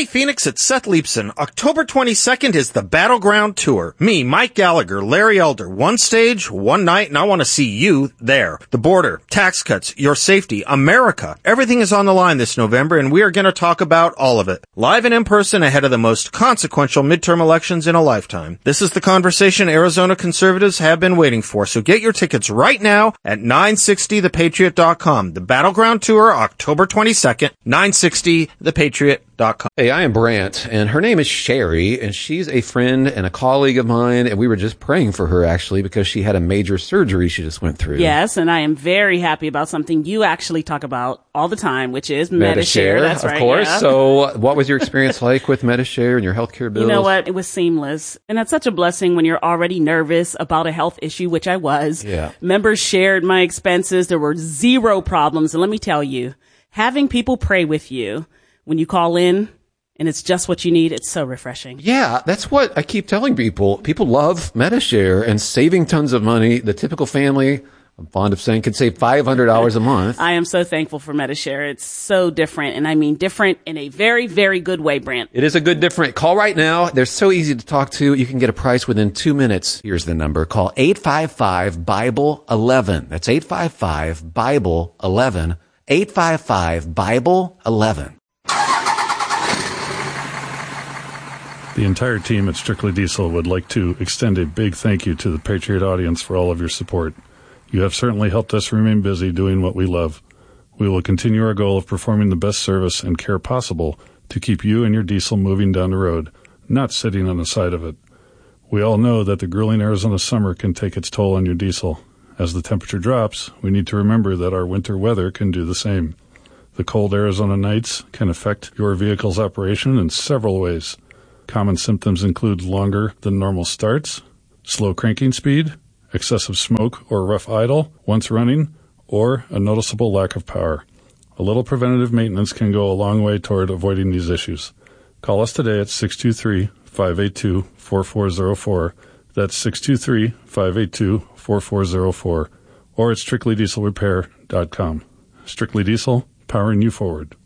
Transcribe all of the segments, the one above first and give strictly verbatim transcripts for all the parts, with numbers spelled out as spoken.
Hey Phoenix, it's Seth Leipson. October twenty-second is the Battleground Tour. Me, Mike Gallagher, Larry Elder, one stage, one night, and I want to see you there. The border, tax cuts, your safety, America. Everything is on the line this November, and we are going to talk about all of it. Live and in person ahead of the most consequential midterm elections in a lifetime. This is the conversation Arizona conservatives have been waiting for, so get your tickets right now at nine sixty the patriot dot com. The Battleground Tour, October twenty-second, nine sixty the patriot dot com. Hey, I am Brant, and her name is Sherry, and she's a friend and a colleague of mine, and we were just praying for her, actually, because she had a major surgery she just went through. Yes, and I am very happy about something you actually talk about all the time, which is Medi-Share. That's of right, course. yeah. So what was your experience like with Medi-Share and your healthcare bills? You know what? It was seamless. And that's such a blessing when you're already nervous about a health issue, which I was. Yeah. Members shared my expenses. There were zero problems. And let me tell you, having people pray with you when you call in, and it's just what you need, it's so refreshing. Yeah, that's what I keep telling people. People love Medi-Share and saving tons of money. The typical family, I'm fond of saying, could save five hundred dollars a month. I am so thankful for Medi-Share. It's so different, and I mean different in a very, very good way, Brant. It is a good different. Call right now. They're so easy to talk to. You can get a price within two minutes. Here's the number. Call eight five five Bible eleven. That's eight five five Bible eleven. eight five five Bible eleven. The entire team at Strictly Diesel would like to extend a big thank you to the Patriot audience for all of your support. You have certainly helped us remain busy doing what we love. We will continue our goal of performing the best service and care possible to keep you and your diesel moving down the road, not sitting on the side of it. We all know that the grueling Arizona summer can take its toll on your diesel. As the temperature drops, we need to remember that our winter weather can do the same. The cold Arizona nights can affect your vehicle's operation in several ways. Common symptoms include longer than normal starts, slow cranking speed, excessive smoke or rough idle once running, or a noticeable lack of power. A little preventative maintenance can go a long way toward avoiding these issues. Call us today at six two three, five eight two, four four zero four. That's six two three, five eight two, four four zero four. Or at strictly diesel repair dot com. Strictly Diesel, powering you forward.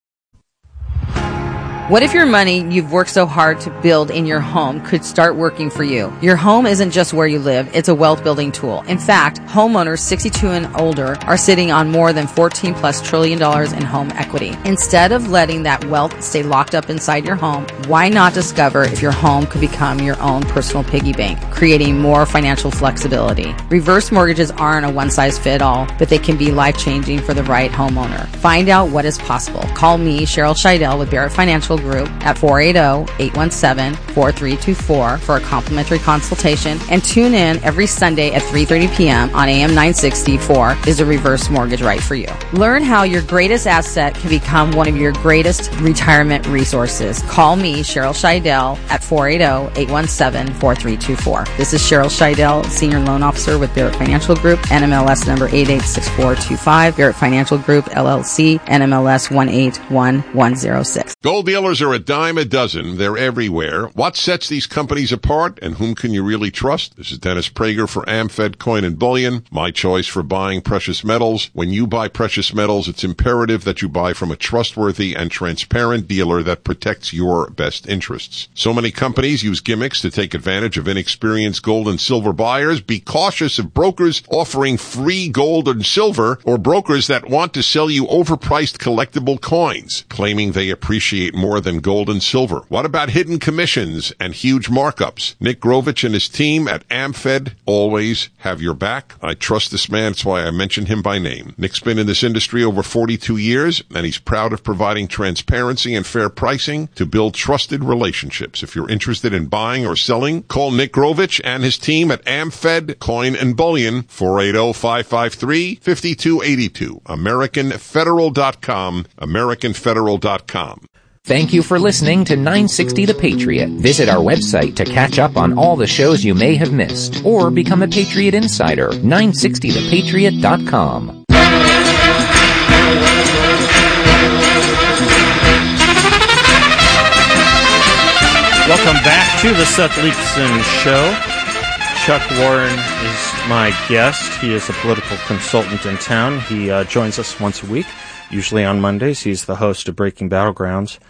What if your money you've worked so hard to build in your home could start working for you? Your home isn't just where you live, it's a wealth building tool. In fact, homeowners sixty-two and older are sitting on more than fourteen plus trillion dollars in home equity. Instead of letting that wealth stay locked up inside your home, why not discover if your home could become your own personal piggy bank, creating more financial flexibility? Reverse mortgages aren't a one-size-fit-all, but they can be life-changing for the right homeowner. Find out what is possible. Call me, Cheryl Scheidel with Barrett Financial Group at four eight zero, eight one seven, four three two four for a complimentary consultation, and tune in every Sunday at three thirty p.m. on A M nine sixty-four is a reverse mortgage right for you. Learn how your greatest asset can become one of your greatest retirement resources. Call me, Cheryl Scheidel, at four eight zero, eight one seven, four three two four. This is Cheryl Scheidel, Senior Loan Officer with Barrett Financial Group, N M L S number eight eight six four two five, Barrett Financial Group, L L C, N M L S one eight one one zero six. Gold dealers are a dime a dozen. They're everywhere. What sets these companies apart, and whom can you really trust? This is Dennis Prager for AmFed Coin and Bullion, my choice for buying precious metals. When you buy precious metals, it's imperative that you buy from a trustworthy and transparent dealer that protects your best interests. So many companies use gimmicks to take advantage of inexperienced gold and silver buyers. Be cautious of brokers offering free gold and silver, or brokers that want to sell you overpriced collectible coins, claiming they appreciate more than gold and silver. What about hidden commissions and huge markups? Nick Grovich and his team at AmFed always have your back. I trust this man. That's why I mention him by name. Nick's been in this industry over forty-two years, and he's proud of providing transparency and fair pricing to build trusted relationships. If you're interested in buying or selling, call Nick Grovich and his team at AmFed Coin and Bullion, four eight zero, five five three, five two eight two. American Federal dot com, American Federal dot com. Thank you for listening to nine sixty The Patriot. Visit our website to catch up on all the shows you may have missed, or become a Patriot Insider, nine sixty the patriot dot com. Welcome back to the Seth Leipson Show. Chuck Warren is my guest. He is a political consultant in town. He uh, joins us once a week, usually on Mondays. He's the host of Breaking Battlegrounds.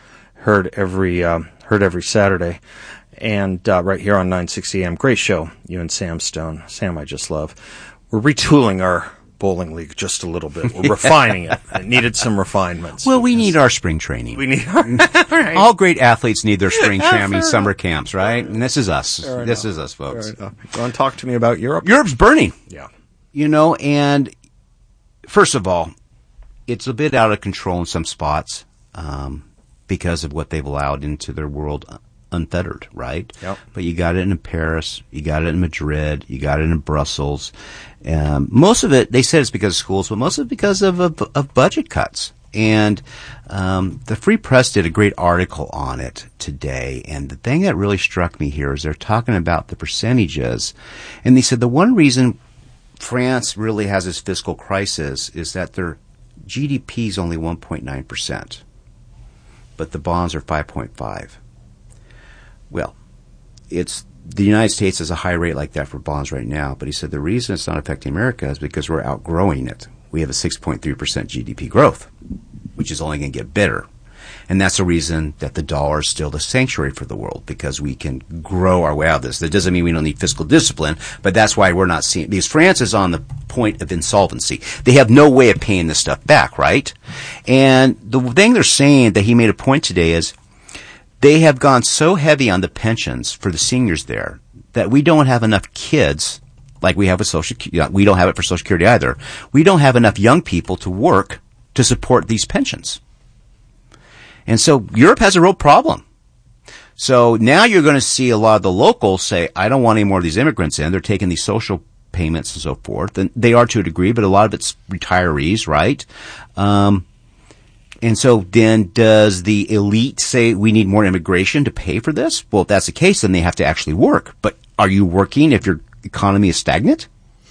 heard every um, heard every Saturday, and uh, right here on nine sixty A M. Great show, you and Sam Stone. Sam, I just love. We're retooling our bowling league just a little bit. We're refining it. It needed some refinements. Well, we need our spring training. We need our, right. All great athletes need their spring training, summer camps, right? And this is us. Fair this enough. is us, folks. Go and talk to me about Europe. Europe's burning. Yeah. You know, and first of all, it's a bit out of control in some spots um, because of what they've allowed into their world unfettered, right? Yep. But you got it in Paris, you got it in Madrid, you got it in Brussels. Um, most of it, they said it's because of schools, but most of it because of, of, of budget cuts. And um, the Free Press did a great article on it today. And the thing that really struck me here is they're talking about the percentages. And they said the one reason France really has this fiscal crisis is that their G D P is only one point nine percent, but the bonds are five point five. Well, it's the United States has a high rate like that for bonds right now, but he said the reason it's not affecting America is because we're outgrowing it. We have a six point three percent G D P growth, which is only going to get better. And that's the reason that the dollar is still the sanctuary for the world, because we can grow our way out of this. That doesn't mean we don't need fiscal discipline, but that's why we're not seeing, because France is on the point of insolvency. They have no way of paying this stuff back, right? And the thing they're saying that he made a point today is they have gone so heavy on the pensions for the seniors there that we don't have enough kids, like we have with Social Security. We don't have it for Social Security either. We don't have enough young people to work to support these pensions. And so Europe has a real problem. So now you're going to see a lot of the locals say, I don't want any more of these immigrants in. They're taking these social payments and so forth. And they are to a degree, but a lot of it's retirees, right? Um, and so then does the elite say we need more immigration to pay for this? Well, if that's the case, then they have to actually work. But are you working if your economy is stagnant?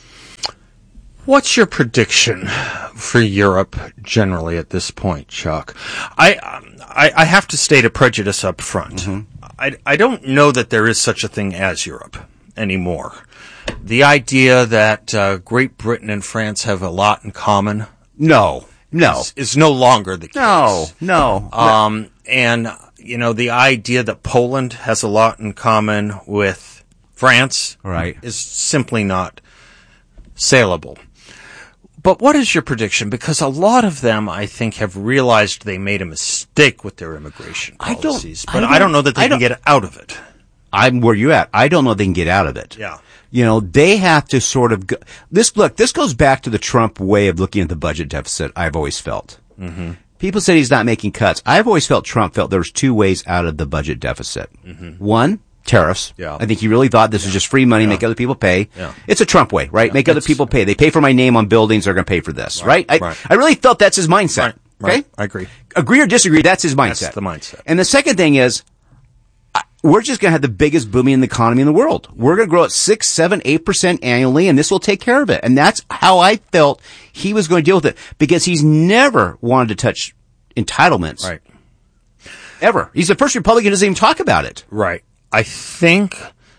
What's your prediction for Europe generally at this point, Chuck? I I, I have to state a prejudice up front. Mm-hmm. I, I don't know that there is such a thing as Europe anymore. The idea that uh, Great Britain and France have a lot in common, no, no, is, is no longer the case. No, no. Um, and you know, the idea that Poland has a lot in common with France, right, is simply not saleable. But what is your prediction? Because a lot of them, I think, have realized they made a mistake with their immigration policies. I don't, but I don't, I don't know that they can get out of it. I'm where you at. I don't know they can get out of it. Yeah. You know, they have to sort of go, this, look, this goes back to the Trump way of looking at the budget deficit, I've always felt. Mm-hmm. People said he's not making cuts. I've always felt Trump felt there was two ways out of the budget deficit. Mm-hmm. One, tariffs. Yeah. I think he really thought this yeah. was just free money, yeah. make other people pay. Yeah. It's a Trump way, right? Yeah. Make other people pay. They pay for my name on buildings, they're going to pay for this, right? Right. I, right. I really felt that's his mindset. Right. Okay? Right. I agree. Agree or disagree, that's his mindset. That's the mindset. And the second thing is, we're just going to have the biggest booming in the economy in the world. We're going to grow at six, seven, eight percent annually, and this will take care of it. And that's how I felt he was going to deal with it, because he's never wanted to touch entitlements. Right. Ever. He's the first Republican who doesn't even talk about it. Right. I think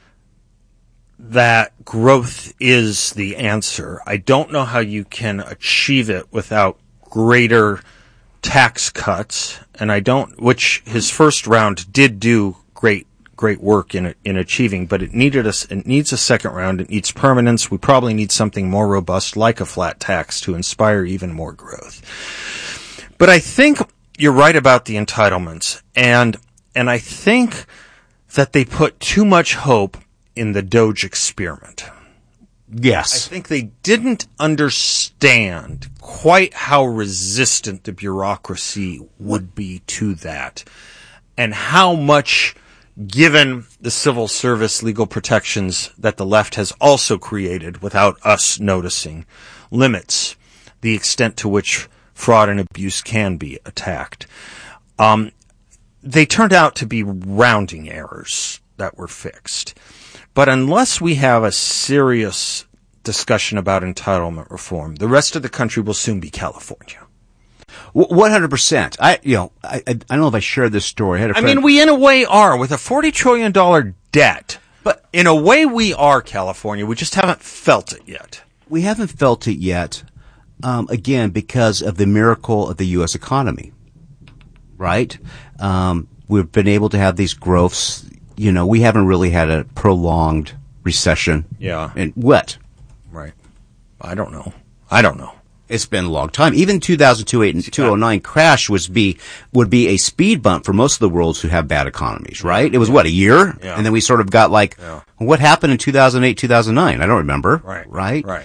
that growth is the answer. I don't know how you can achieve it without greater tax cuts, and I don't, which his first round did do great, great work in in achieving, but it needed us. It needs a second round. It needs permanence. We probably need something more robust, like a flat tax, to inspire even more growth. But I think you're right about the entitlements, and and I think that they put too much hope in the Doge experiment. Yes. I think they didn't understand quite how resistant the bureaucracy would be to that, and how much, given the civil service legal protections that the left has also created without us noticing, limits the extent to which fraud and abuse can be attacked. Um, they turned out to be rounding errors that were fixed. But unless we have a serious discussion about entitlement reform, the rest of the country will soon be California. one hundred percent. I, you know, I, I don't know if I shared this story. I had a I friend. mean, we in a way are, with a forty trillion dollars debt. But in a way we are California. We just haven't felt it yet. We haven't felt it yet, um, again, because of the miracle of the U S economy. Right? Um, we've been able to have these growths. You know, we haven't really had a prolonged recession. Yeah. And what? Right. I don't know. I don't know. It's been a long time. Even two thousand two, eight, and two thousand nine crash was be would be a speed bump for most of the worlds who have bad economies, right? It was, what, a year? Yeah. And then we sort of got like, Yeah. what happened in two thousand eight, two thousand nine? I don't remember. Right. Right? Right.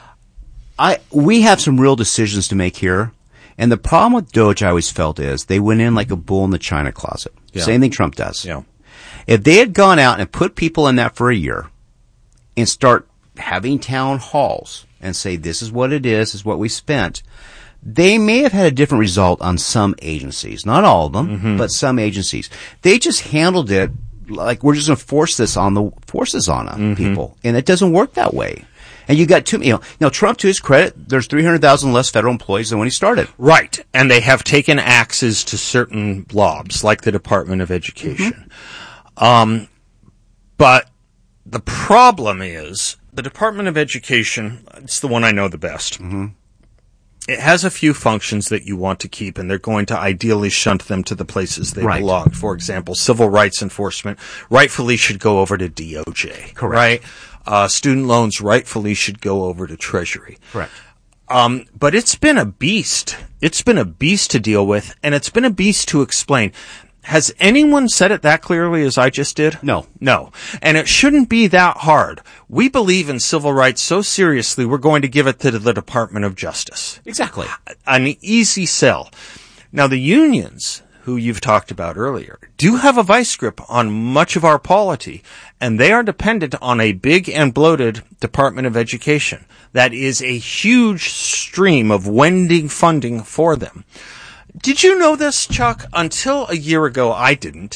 I We have some real decisions to make here. And the problem with Doge, I always felt, is they went in like a bull in the china closet. Yeah. Same thing Trump does. Yeah. If they had gone out and put people in that for a year and start having town halls and say, this is what it is, this is what we spent, they may have had a different result on some agencies. Not all of them, Mm-hmm. but some agencies. They just handled it like, we're just going to force this on the forces on uh, Mm-hmm. people. And it doesn't work that way. And you got too many, you know, now Trump, to his credit, there's three hundred thousand less federal employees than when he started. Right. And they have taken axes to certain blobs, like the Department of Education. Mm-hmm. Um, but the problem is the Department of Education, it's the one I know the best. Mm-hmm. It has a few functions that you want to keep, and they're going to ideally shunt them to the places they Right. belong. For example, civil rights enforcement rightfully should go over to D O J. Correct. Right? Uh, student loans rightfully should go over to Treasury. Correct. Um, but it's been a beast. It's been a beast to deal with, and it's been a beast to explain. Has anyone said it that clearly as I just did? No. No. And it shouldn't be that hard. We believe in civil rights so seriously, we're going to give it to the Department of Justice. Exactly. An easy sell. Now, the unions, who you've talked about earlier, do have a vice grip on much of our polity, and they are dependent on a big and bloated Department of Education. That is a huge stream of wending funding for them. Did you know this, Chuck? Until a year ago, I didn't.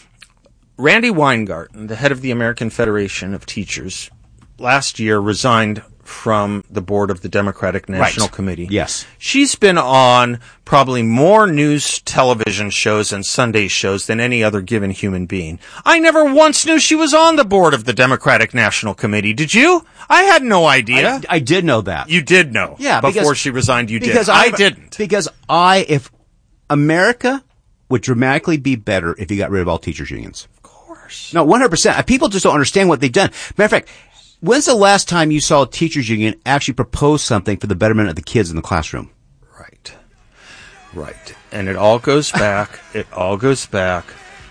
Randy Weingarten, the head of the American Federation of Teachers, last year resigned from the board of the Democratic National Right. Committee. Yes. She's been on probably more news television shows and Sunday shows than any other given human being. I never once knew she was on the board of the Democratic National Committee. Did you? I had no idea. I, I did know that. You did know. Yeah, Before because- she resigned, you did. because I I didn't. Because I, if America would dramatically be better if you got rid of all teachers' unions. Of course. No, one hundred percent. People just don't understand what they've done. Matter of fact, when's the last time you saw a teachers' union actually propose something for the betterment of the kids in the classroom? Right. Right. And it all goes back, it all goes back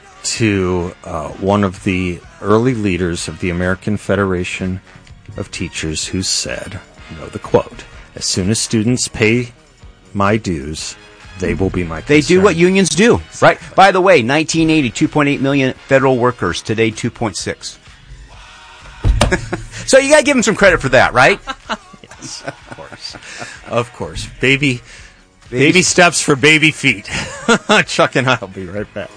to uh, one of the early leaders of the American Federation of Teachers who said, you know the quote, as soon as students pay my dues, they will be my concern. They do what unions do, right? By the way, nineteen eighty, two point eight million federal workers. Today, two point six. So you got to give them some credit for that, right? Yes, of course. Of course. Baby, baby steps for baby feet. Chuck and I will be right back.